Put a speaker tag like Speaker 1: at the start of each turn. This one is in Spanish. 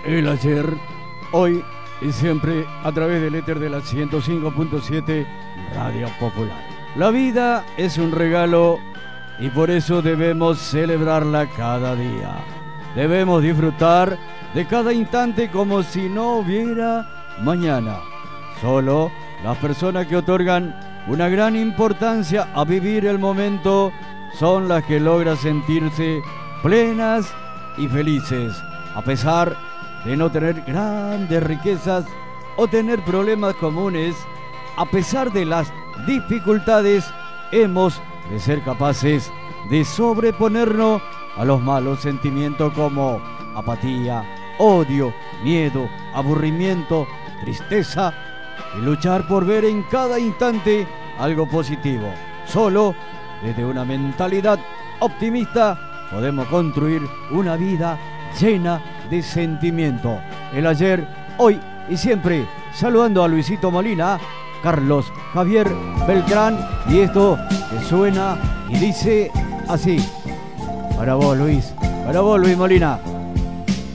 Speaker 1: El ayer, hoy y siempre a través del éter de la 105.7 Radio Popular. La vida es un regalo y por eso debemos celebrarla cada día. Debemos disfrutar de cada instante como si no hubiera mañana. Solo las personas que otorgan una gran importancia a vivir el momento son las que logran sentirse plenas y felices, a pesar de no tener grandes riquezas o tener problemas comunes. A pesar de las dificultades, hemos de ser capaces de sobreponernos a los malos sentimientos como apatía, odio, miedo, aburrimiento, tristeza, y luchar por ver en cada instante algo positivo. Solo desde una mentalidad optimista podemos construir una vida llena de sentimiento. El ayer, hoy y siempre, saludando a Luisito Molina, Carlos Javier Beltrán, y esto que suena y dice así. Para vos, Luis Molina.